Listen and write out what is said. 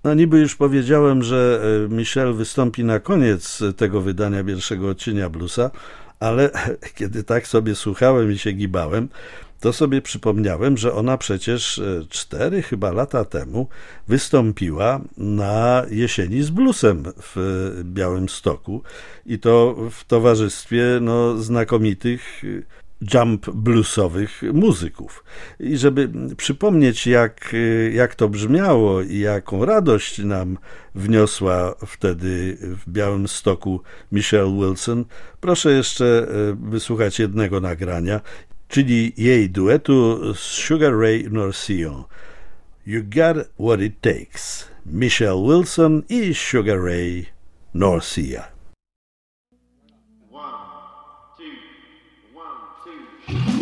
No niby już powiedziałem, że Michelle wystąpi na koniec tego wydania pierwszego odcienia bluesa, ale kiedy tak sobie słuchałem i się gibałem, to sobie przypomniałem, że ona przecież 4 chyba lata temu wystąpiła na Jesieni z bluesem w Białymstoku i to w towarzystwie znakomitych jump bluesowych muzyków. I żeby przypomnieć, jak to brzmiało i jaką radość nam wniosła wtedy w Białymstoku Michelle Wilson, proszę jeszcze wysłuchać jednego nagrania, czyli jej duetu z Sugar Ray Norcillon. You Got What It Takes. Michelle Wilson i Sugar Ray Norcillon.